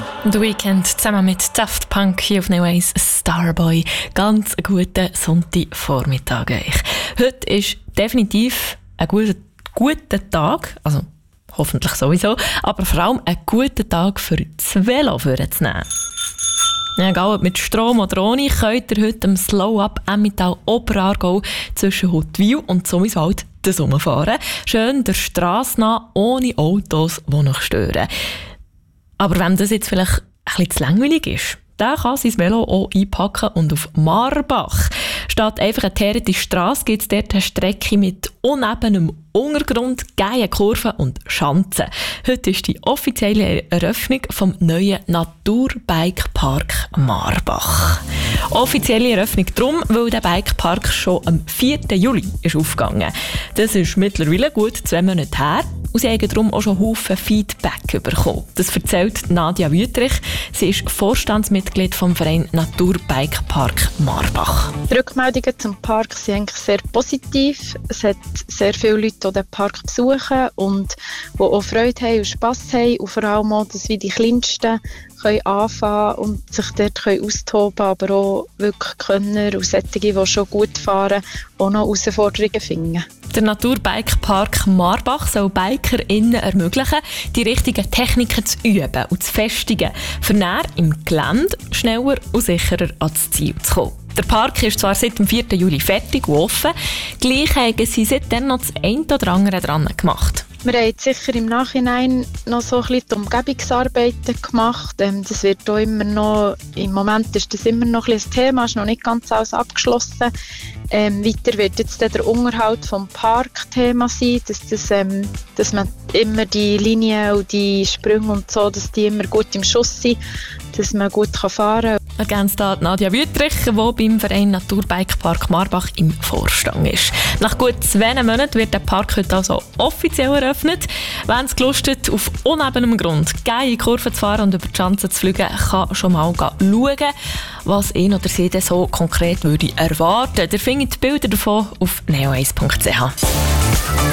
The Weeknd zusammen mit Daft Punk hier auf Neo 1 Starboy. Ganz einen guten Sonntagvormittag euch. Heute ist definitiv ein guter Tag, also hoffentlich sowieso, aber vor allem ein guter Tag für das Velo vorzunehmen. Ja, egal ob mit Strom oder ohne, könnt ihr heute am Slow-Up Emmental Oberaargau zwischen Huttwil und Sommiswald fahren. Schön der Strasse nach, ohne Autos, die noch stören. Aber wenn das jetzt vielleicht ein bisschen zu langweilig ist, der kann sein Velo auch einpacken und auf Marbach. Statt einfach eine teerte Strasse gibt es dort eine Strecke mit unebenem Untergrund, geilen Kurven und Schanzen. Heute ist die offizielle Eröffnung vom neuen Naturbikepark Marbach. Offizielle Eröffnung darum, weil der Bikepark schon am 4. Juli ist aufgegangen. Das ist mittlerweile gut 2 Monate her. Und sie haben darum auch schon Haufen Feedback bekommen. Das erzählt Nadia Wüthrich. Sie ist Vorstandsmitglied vom Verein Naturbikepark Marbach. Die Rückmeldungen zum Park sind eigentlich sehr positiv. Es hat sehr viele Leute, die den Park besuchen und die auch Freude haben und Spass haben. Und vor allem auch, dass wir die Kleinsten können anfangen und sich dort austoben können, aber auch wirklich Könner und solche, die schon gut fahren, auch noch Herausforderungen finden. Der Naturbikepark Marbach soll BikerInnen ermöglichen, die richtigen Techniken zu üben und zu festigen, für näher im Gelände schneller und sicherer ans Ziel zu kommen. Der Park ist zwar seit dem 4. Juli fertig und offen, gleich haben sie seitdem noch das eine oder andere dran gemacht. Wir haben jetzt sicher im Nachhinein noch so ein bisschen die Umgebungsarbeiten gemacht. Das wird auch immer noch, im Moment ist das immer noch ein Thema, ist noch nicht ganz alles abgeschlossen. Weiter wird jetzt der Unterhalt vom Park Thema sein, dass man immer die Linien und die Sprünge und so, dass die immer gut im Schuss sind, dass man gut fahren kann. Ergänzt Nadia Wüthrich, die beim Verein Naturbikepark Marbach im Vorstand ist. Nach gut 2 Monaten wird der Park heute also offiziell eröffnet. Wenn es gelustet auf unebenem Grund geile Kurven zu fahren und über die Schanzen zu fliegen, kann schon mal schauen, was ihn oder sie denn so konkret würde erwarten. Ihr findet Bilder davon auf neo1.ch.